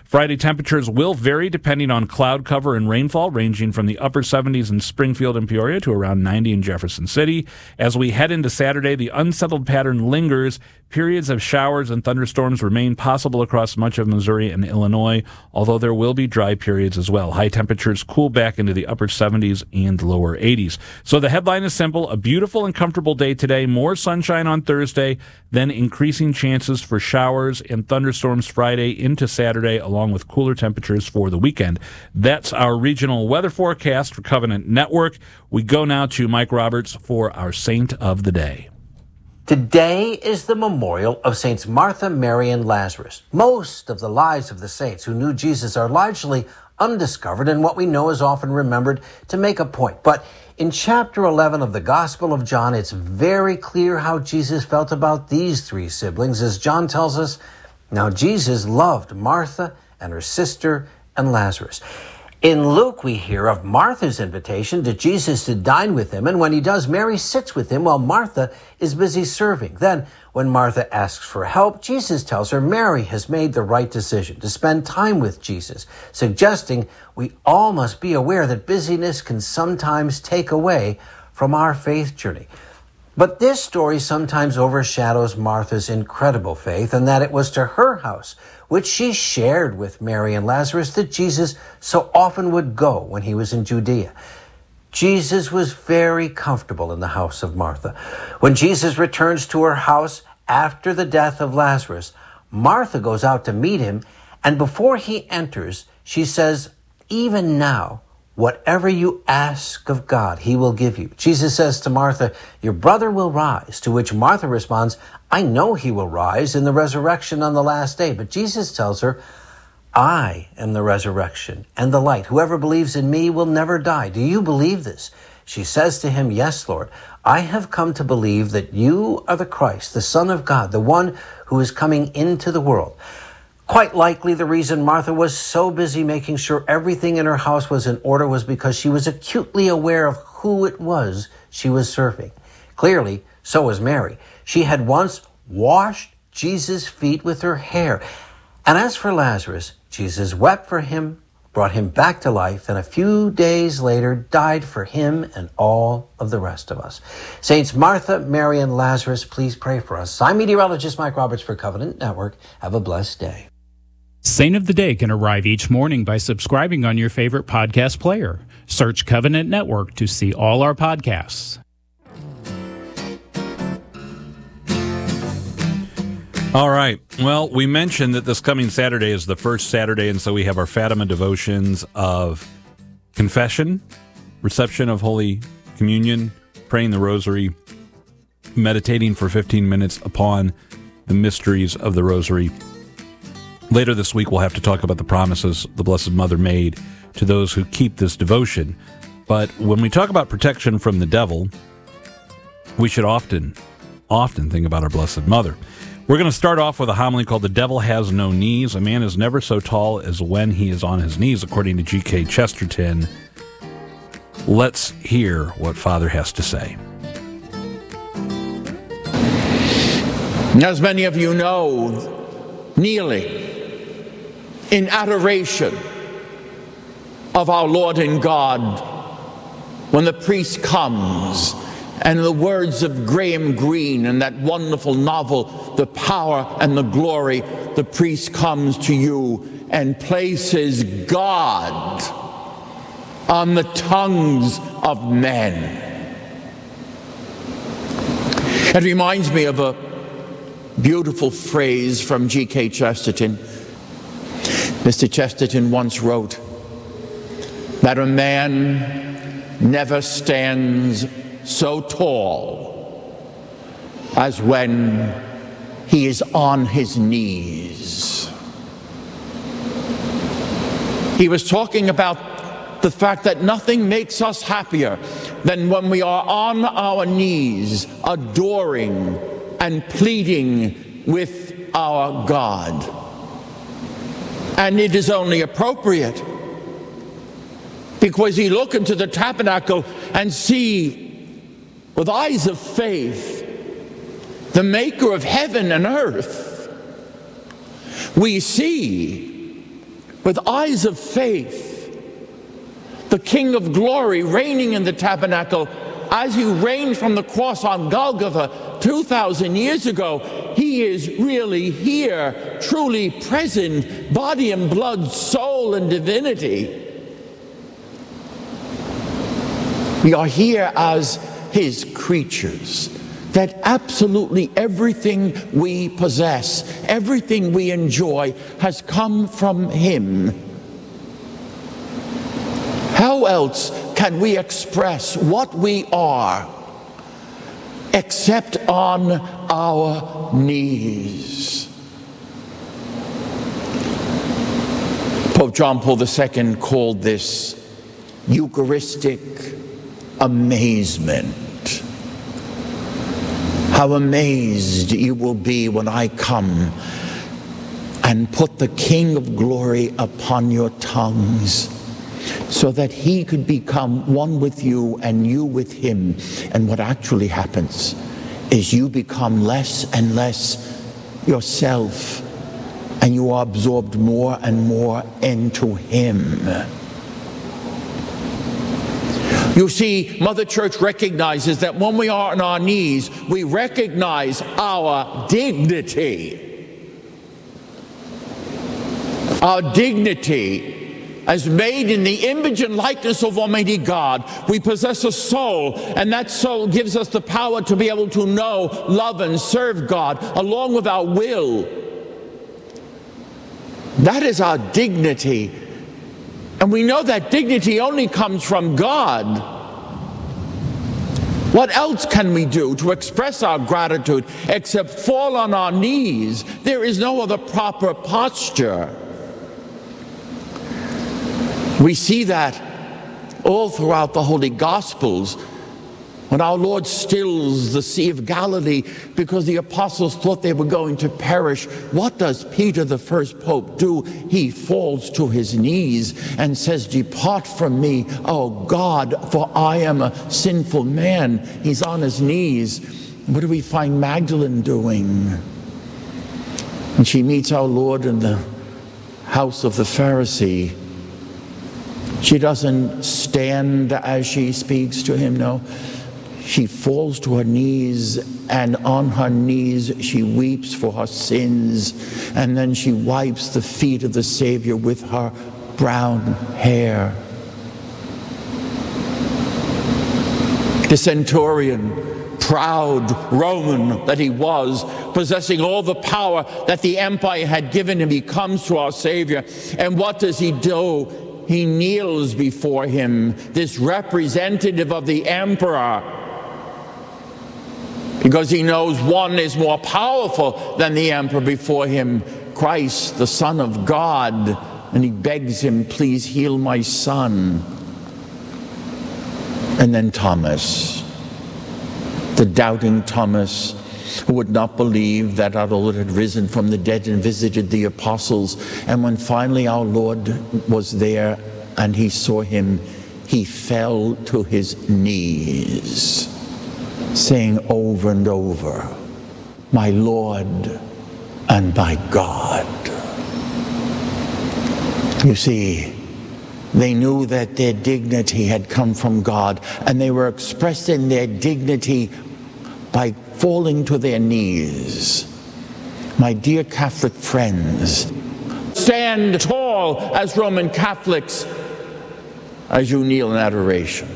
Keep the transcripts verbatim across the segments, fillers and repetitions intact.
Friday temperatures will vary depending on cloud cover and rainfall, ranging from the upper seventies in Springfield and Peoria to around ninety in Jefferson City. As we head into Saturday, the unsettled pattern lingers. Periods of showers and thunderstorms remain possible across much of Missouri and Illinois, although there will be dry periods as well. High temperatures cool back into the upper seventies and lower eighties. So the headline is simple: a beautiful and comfortable day today, more sunshine on Thursday, then increasing chances for showers and thunderstorms Friday into Saturday, along with cooler temperatures for the weekend. That's our regional weather forecast for Covenant Network. We go now to Mike Roberts for our Saint of the Day. Today is the memorial of Saints Martha, Mary, and Lazarus. Most of the lives of the saints who knew Jesus are largely undiscovered, and what we know is often remembered to make a point. But in chapter eleven of the Gospel of John, it's very clear how Jesus felt about these three siblings. As John tells us, now Jesus loved Martha and her sister and Lazarus. In Luke, we hear of Martha's invitation to Jesus to dine with him, and when he does, Mary sits with him while Martha is busy serving. Then, when Martha asks for help, Jesus tells her Mary has made the right decision to spend time with Jesus, suggesting we all must be aware that busyness can sometimes take away from our faith journey. But this story sometimes overshadows Martha's incredible faith, and that it was to her house, which she shared with Mary and Lazarus, that Jesus so often would go when he was in Judea. Jesus was very comfortable in the house of Martha. When Jesus returns to her house after the death of Lazarus, Martha goes out to meet him, and before he enters, she says, "Even now, whatever you ask of God, he will give you." Jesus says to Martha, "Your brother will rise," to which Martha responds, "I know he will rise in the resurrection on the last day." But Jesus tells her, "I am the resurrection and the light. Whoever believes in me will never die. Do you believe this?" She says to him, "Yes, Lord. I have come to believe that you are the Christ, the Son of God, the one who is coming into the world." Quite likely the reason Martha was so busy making sure everything in her house was in order was because she was acutely aware of who it was she was serving. Clearly, so was Mary. She had once washed Jesus' feet with her hair. And as for Lazarus, Jesus wept for him, brought him back to life, and a few days later died for him and all of the rest of us. Saints Martha, Mary, and Lazarus, please pray for us. I'm meteorologist Mike Roberts for Covenant Network. Have a blessed day. Saint of the Day can arrive each morning by subscribing on your favorite podcast player. Search Covenant Network to see all our podcasts. All right. Well, we mentioned that this coming Saturday is the first Saturday, and so we have our Fatima devotions of confession, reception of Holy Communion, praying the Rosary, meditating for fifteen minutes upon the mysteries of the Rosary. Later this week, we'll have to talk about the promises the Blessed Mother made to those who keep this devotion. But when we talk about protection from the devil, we should often, often think about our Blessed Mother. We're going to start off with a homily called "The Devil Has No Knees." A man is never so tall as when he is on his knees, according to G K Chesterton. Let's hear what Father has to say. As many of you know, kneeling in adoration of our Lord and God, when the priest comes, and in the words of Graham Greene in that wonderful novel, The Power and the Glory, the priest comes to you and places God on the tongues of men. It reminds me of a beautiful phrase from G K Chesterton. Mister Chesterton once wrote that a man never stands so tall as when he is on his knees. He was talking about the fact that nothing makes us happier than when we are on our knees, adoring and pleading with our God. And it is only appropriate because we look into the tabernacle and see with eyes of faith the maker of heaven and earth. We see with eyes of faith, the King of glory reigning in the tabernacle, as he reigned from the cross on Golgotha two thousand years ago, he is really here, truly present, body and blood, soul and divinity. We are here as his creatures, that absolutely everything we possess, everything we enjoy has come from him. How else can we express what we are except on our knees? Pope John Paul the Second called this Eucharistic amazement. How amazed you will be when I come and put the King of glory upon your tongues, so that he could become one with you and you with him. And what actually happens is you become less and less yourself, and you are absorbed more and more into him. You see, Mother Church recognizes that when we are on our knees, we recognize our dignity. Our dignity as made in the image and likeness of Almighty God. We possess a soul, and that soul gives us the power to be able to know, love, and serve God along with our will. That is our dignity. And we know that dignity only comes from God. What else can we do to express our gratitude except fall on our knees? There is no other proper posture. We see that all throughout the Holy Gospels, when our Lord stills the Sea of Galilee because the apostles thought they were going to perish. What does Peter, the first pope, do? He falls to his knees and says, "Depart from me, O God, for I am a sinful man." He's on his knees. What do we find Magdalene doing? When she meets our Lord in the house of the Pharisee, she doesn't stand as she speaks to him, no. She falls to her knees, and on her knees she weeps for her sins, and then she wipes the feet of the Savior with her brown hair. The centurion, proud Roman that he was, possessing all the power that the empire had given him, he comes to our Savior, and what does he do? He kneels before him, this representative of the emperor, because he knows one is more powerful than the emperor before him, Christ, the Son of God, and he begs him, "Please heal my son." And then Thomas, the doubting Thomas, who would not believe that our Lord had risen from the dead and visited the apostles. And when finally our Lord was there and he saw him, he fell to his knees, saying over and over, "My Lord and my God." You see, they knew that their dignity had come from God, and they were expressing their dignity by falling to their knees. My dear Catholic friends, stand tall as Roman Catholics as you kneel in adoration.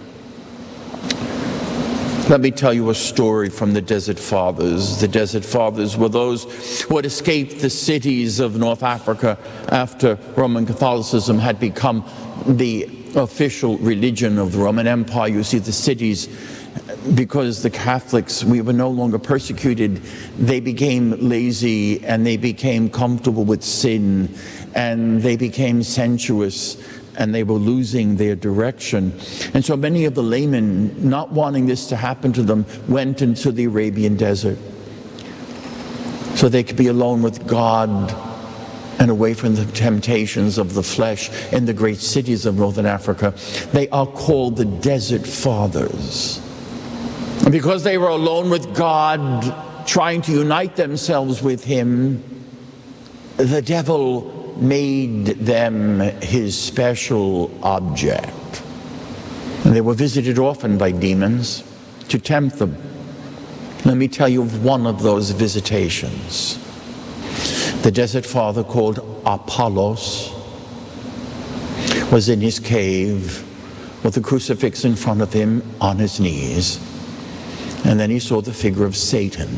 Let me tell you a story from the Desert Fathers. The Desert Fathers were those who had escaped the cities of North Africa after Roman Catholicism had become the official religion of the Roman Empire. You see, the cities, because the Catholics, we were no longer persecuted, they became lazy and they became comfortable with sin and they became sensuous, and they were losing their direction. And so many of the laymen, not wanting this to happen to them, went into the Arabian desert so they could be alone with God and away from the temptations of the flesh in the great cities of Northern Africa. They are called the Desert Fathers. And because they were alone with God, trying to unite themselves with him, the devil made them his special object. And they were visited often by demons to tempt them. Let me tell you of one of those visitations. The desert father called Apollos was in his cave with a crucifix in front of him on his knees. And then he saw the figure of Satan.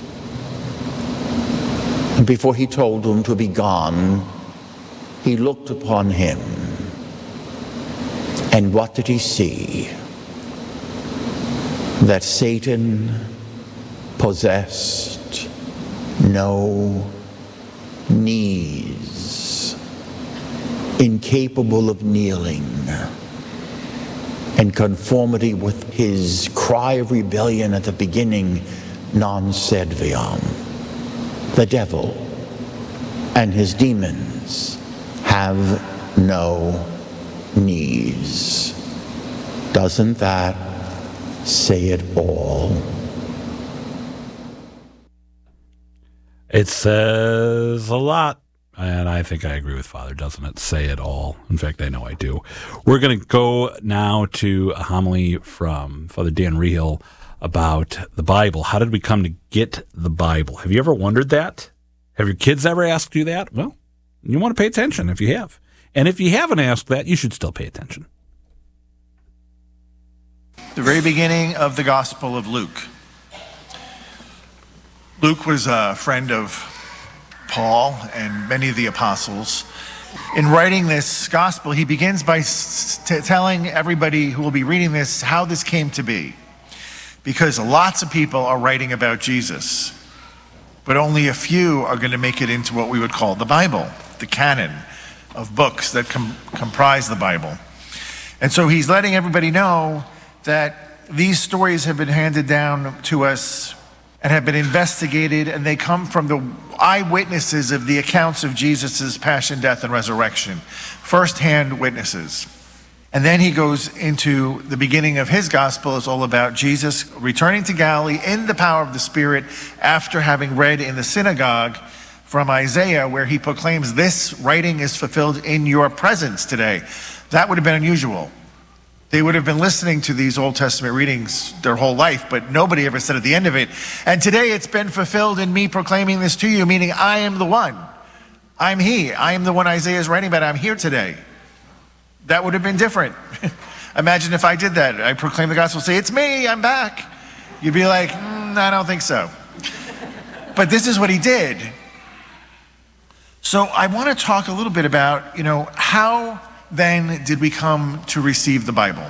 And before he told him to be gone, he looked upon him. And what did he see? That Satan possessed no knees, incapable of kneeling, in conformity with his cry of rebellion at the beginning, non sedviam. The devil and his demons have no knees. Doesn't that say it all? It says a lot, and I think I agree with Father. Doesn't it say it all? In fact, I know I do. We're going to go now to a homily from Father Dan Rehill about the Bible. How did we come to get the Bible? Have you ever wondered that? Have your kids ever asked you that? Well, you want to pay attention if you have. And if you haven't asked that, you should still pay attention. The very beginning of the Gospel of Luke. Luke was a friend of Paul and many of the apostles. In writing this gospel, he begins by t- telling everybody who will be reading this how this came to be. Because lots of people are writing about Jesus, but only a few are going to make it into what we would call the Bible, the canon of books that com- comprise the Bible. And so he's letting everybody know that these stories have been handed down to us and have been investigated, and they come from the eyewitnesses of the accounts of Jesus' passion, death, and resurrection. First-hand witnesses. And then he goes into the beginning of his gospel. It's all about Jesus returning to Galilee in the power of the Spirit after having read in the synagogue from Isaiah, where he proclaims, "This writing is fulfilled in your presence today." That would have been unusual. They would have been listening to these Old Testament readings their whole life, but nobody ever said at the end of it, "And today it's been fulfilled in me proclaiming this to you," meaning I am the one. I'm he. I am the one Isaiah is writing about. I'm here today. That would have been different. Imagine if I did that. I proclaim the gospel, say, "It's me, I'm back." You'd be like, mm, I don't think so. But this is what he did. So I want to talk a little bit about, you know, how then did we come to receive the Bible?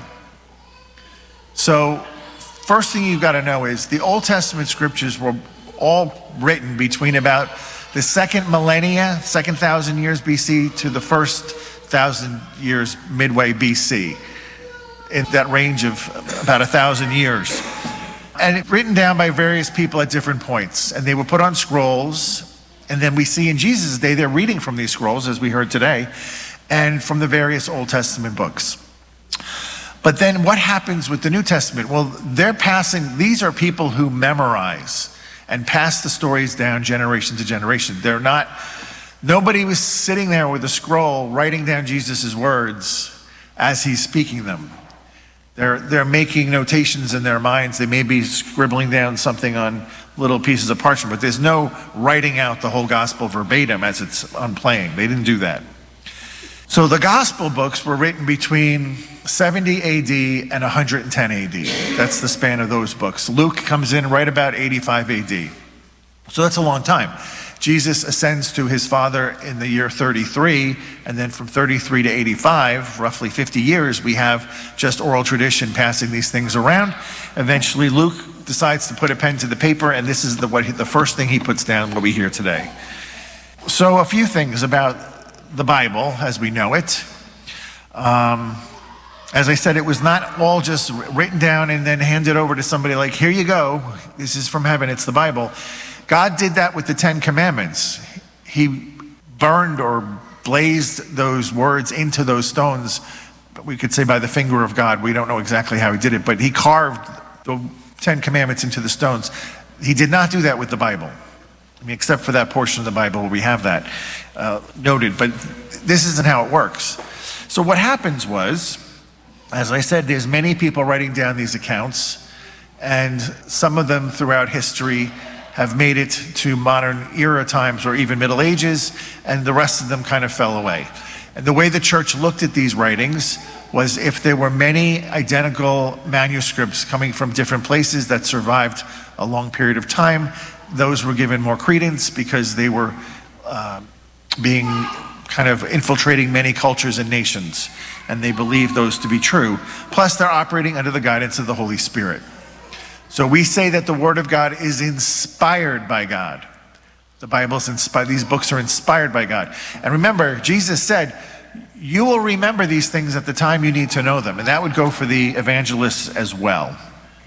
So first thing you've got to know is the Old Testament scriptures were all written between about the second millennia, second thousand years B C, to the first thousand years midway B C, in that range of about a thousand years. And it written down by various people at different points. And they were put on scrolls. And then we see in Jesus' day, they're reading from these scrolls, as we heard today, and from the various Old Testament books. But then what happens with the New Testament? Well, they're passing, these are people who memorize and pass the stories down generation to generation. They're not, nobody was sitting there with a scroll writing down Jesus' words as he's speaking them. They're, they're making notations in their minds. They may be scribbling down something on little pieces of parchment, but there's no writing out the whole gospel verbatim as it's on playing. They didn't do that. So the gospel books were written between seventy A D and one hundred ten A D. That's the span of those books. Luke comes in right about eighty-five A D. So that's a long time. Jesus ascends to his Father in the year thirty-three, and then from thirty-three to eighty-five, roughly fifty years, we have just oral tradition passing these things around. Eventually, Luke decides to put a pen to the paper, and this is the, what he, the first thing he puts down, what we hear today. So a few things about the Bible as we know it. Um, as I said, it was not all just written down and then handed over to somebody like, here you go, this is from heaven, it's the Bible. God did that with the Ten Commandments. He burned or blazed those words into those stones, but we could say by the finger of God. We don't know exactly how he did it, but he carved the Ten Commandments into the stones. He did not do that with the Bible. I mean, except for that portion of the Bible where we have that uh, noted, but this isn't how it works. So what happens was, as I said, there's many people writing down these accounts, and some of them throughout history have made it to modern era times or even Middle Ages, and the rest of them kind of fell away. And the way the church looked at these writings was if there were many identical manuscripts coming from different places that survived a long period of time, those were given more credence because they were uh, being kind of infiltrating many cultures and nations, and they believed those to be true. Plus, they're operating under the guidance of the Holy Spirit. So we say that the Word of God is inspired by God. The Bible's inspired, these books are inspired by God. And remember, Jesus said, you will remember these things at the time you need to know them. And that would go for the evangelists as well.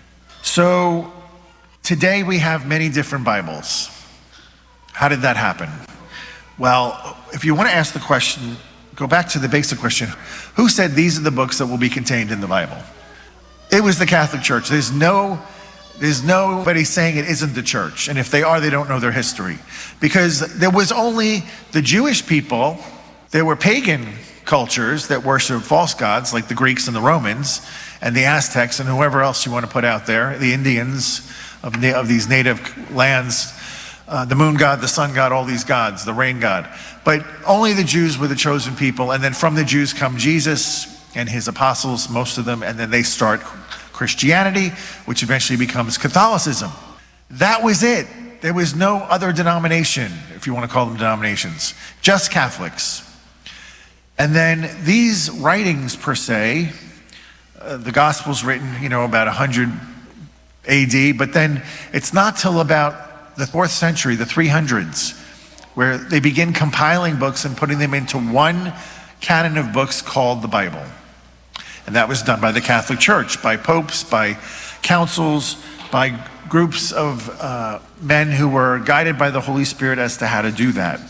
So today we have many different Bibles. How did that happen? Well, if you want to ask the question, go back to the basic question. Who said these are the books that will be contained in the Bible? It was the Catholic Church. There's no There's nobody saying it isn't the church. And if they are, they don't know their history. Because there was only the Jewish people. There were pagan cultures that worshiped false gods, like the Greeks and the Romans, and the Aztecs, and whoever else you want to put out there, the Indians of, of these native lands, uh, the moon god, the sun god, all these gods, the rain god. But only the Jews were the chosen people. And then from the Jews come Jesus and his apostles, most of them, and then they start Christianity, which eventually becomes Catholicism. That was it. There was no other denomination, if you want to call them denominations, just Catholics. And then these writings, per se, uh, the Gospel's written, you know, about one hundred A D, but then it's not till about the fourth century, the three hundreds, where they begin compiling books and putting them into one canon of books called the Bible. And that was done by the Catholic Church, by popes, by councils, by groups of uh, men who were guided by the Holy Spirit as to how to do that.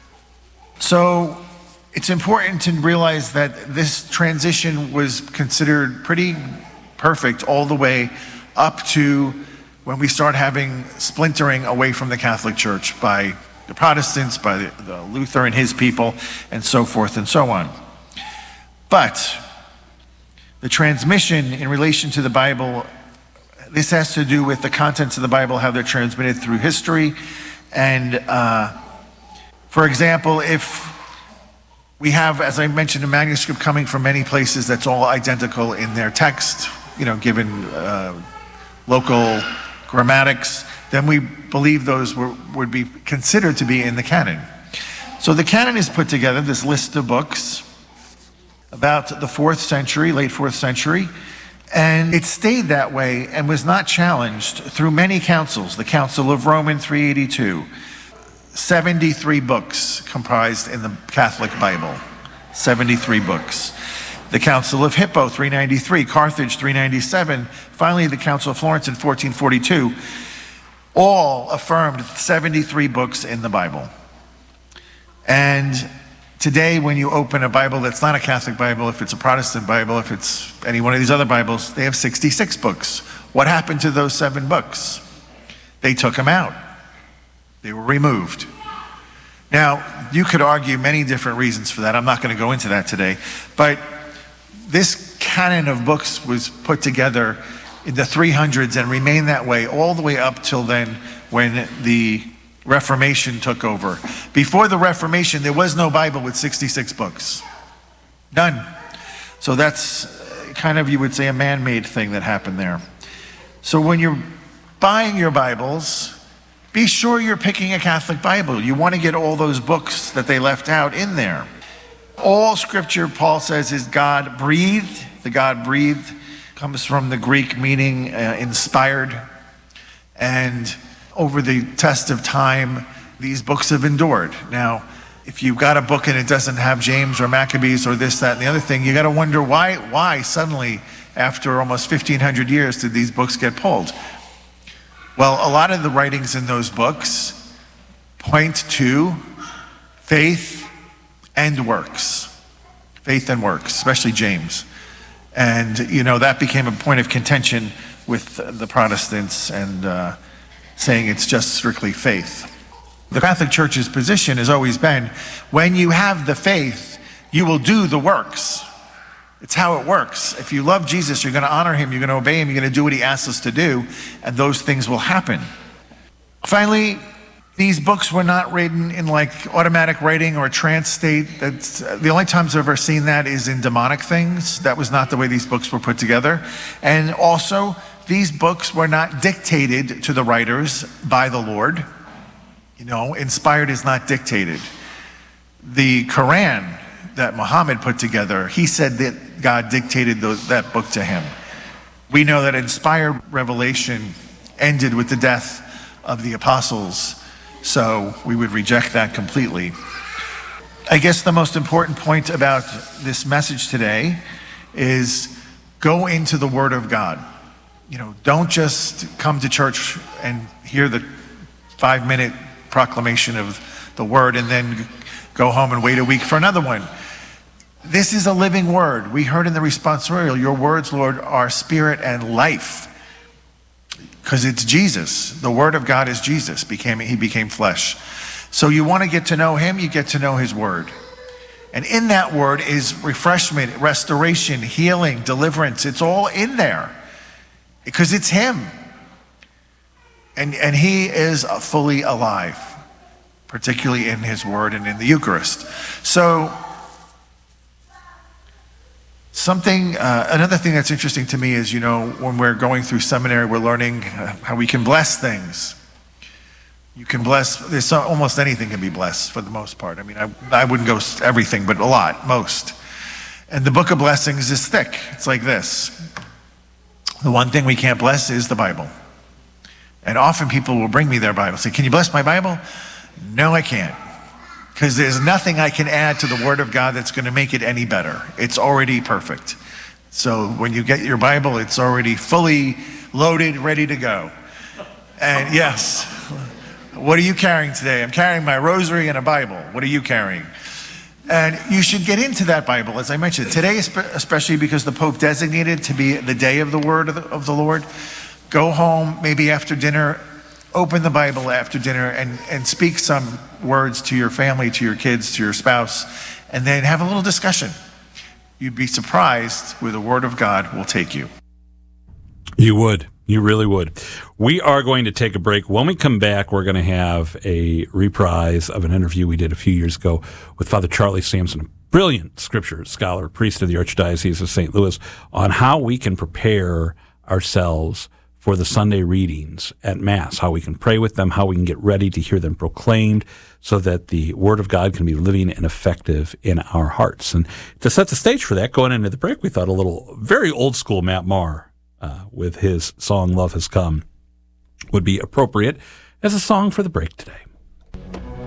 So it's important to realize that this transition was considered pretty perfect all the way up to when we start having splintering away from the Catholic Church by the Protestants, by the, the Luther and his people, and so forth and so on. But the transmission in relation to the Bible, this has to do with the contents of the Bible, how they're transmitted through history. And uh, for example, if we have, as I mentioned, a manuscript coming from many places that's all identical in their text, you know, given uh, local grammatics, then we believe those were, would be considered to be in the canon. So the canon is put together, this list of books, about the fourth century, late fourth century, and it stayed that way and was not challenged through many councils. The Council of Rome in three eighty-two, seventy-three books comprised in the Catholic Bible, seventy-three books. The Council of Hippo, three ninety-three, Carthage, three ninety-seven, finally the Council of Florence in fourteen forty-two, all affirmed seventy-three books in the Bible. And today, when you open a Bible that's not a Catholic Bible, if it's a Protestant Bible, if it's any one of these other Bibles, they have sixty-six books. What happened to those seven books? They took them out. They were removed. Now, you could argue many different reasons for that. I'm not going to go into that today. But this canon of books was put together in the three hundreds and remained that way all the way up till then, when the Reformation took over. Before the Reformation, there was no Bible with sixty-six books. None. So that's kind of, you would say, a man-made thing that happened there. So when you're buying your Bibles, be sure you're picking a Catholic Bible. You want to get all those books that they left out in there. All scripture, Paul says, is God-breathed. The God-breathed comes from the Greek meaning uh, inspired. And over the test of time, these books have endured. Now, if you've got a book and it doesn't have James or Maccabees or this, that, and the other thing, you got to wonder why, why suddenly, after almost fifteen hundred years, did these books get pulled? Well, a lot of the writings in those books point to faith and works. Faith and works, especially James. And, you know, that became a point of contention with the Protestants and uh, saying it's just strictly faith. The Catholic Church's position has always been, when you have the faith, you will do the works. It's how it works. If you love Jesus, you're going to honor him, you're going to obey him, you're going to do what he asks us to do, and those things will happen. Finally, these books were not written in like automatic writing or a trance state. That's, uh, the only times I've ever seen that is in demonic things. That was not the way these books were put together. And also, these books were not dictated to the writers by the Lord. You know, inspired is not dictated. The Quran that Muhammad put together, he said that God dictated those, that book to him. We know that inspired revelation ended with the death of the apostles, so we would reject that completely. I guess the most important point about this message today is go into the Word of God. You know, don't just come to church and hear the five-minute proclamation of the Word and then go home and wait a week for another one. This is a living Word. We heard in the responsorial, your words, Lord, are spirit and life. Because it's Jesus. The Word of God is Jesus. Became, he became flesh. So you want to get to know him, you get to know his Word. And in that Word is refreshment, restoration, healing, deliverance. It's all in there. Because it's him. And, and he is fully alive. Particularly in his Word and in the Eucharist. So, something, uh, another thing that's interesting to me is, you know, when we're going through seminary, we're learning uh, how we can bless things. You can bless, there's so, almost anything can be blessed for the most part. I mean, I, I wouldn't go everything, but a lot, most. And the book of blessings is thick. It's like this. The one thing we can't bless is the Bible. And often people will bring me their Bible. Say, can you bless my Bible? No, I can't. Because there's nothing I can add to the Word of God that's going to make it any better. It's already perfect. So when you get your Bible, it's already fully loaded, ready to go. And yes, what are you carrying today? I'm carrying my rosary and a Bible. What are you carrying? And you should get into that Bible, as I mentioned. Today, especially because the Pope designated to be the day of the Word of the, of the Lord, go home, maybe after dinner, open the Bible after dinner and, and speak some words to your family, to your kids, to your spouse, and then have a little discussion. You'd be surprised where the Word of God will take you. You would. You really would. We are going to take a break. When we come back, we're going to have a reprise of an interview we did a few years ago with Father Charlie Sampson, a brilliant scripture scholar, priest of the Archdiocese of Saint Louis, on how we can prepare ourselves for the Sunday readings at Mass, how we can pray with them, how we can get ready to hear them proclaimed so that the Word of God can be living and effective in our hearts. And to set the stage for that, going into the break, we thought a little very old school Matt Maher uh, with his song Love Has Come would be appropriate as a song for the break today.